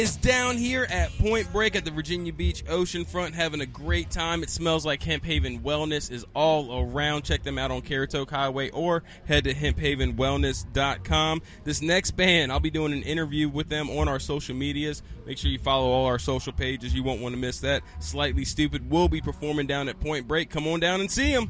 Is down here at Point Break at the Virginia Beach oceanfront having a great time. It smells like Hemp Haven Wellness is all around. Check them out on Caratoke Highway or head to hemphavenwellness.com. This next band, I'll be doing an interview with them on our social medias. Make sure you follow all our social pages. You won't want to miss that. Slightly Stupid will be performing down at Point Break. Come on down and see them.